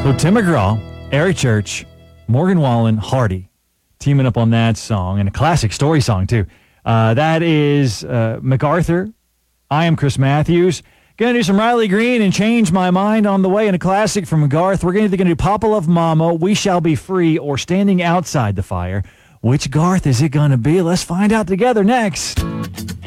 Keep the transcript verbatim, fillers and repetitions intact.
So Tim McGraw, Eric Church, Morgan Wallen, Hardy, teaming up on that song, and a classic story song, too. Uh, that is uh, MacArthur. I am Chris Matthews. Going to do some Riley Green and Change My Mind on the way, and a classic from Garth. We're either going to do Papa Love Mama, We Shall Be Free, or Standing Outside the Fire. Which Garth is it going to be? Let's find out together next.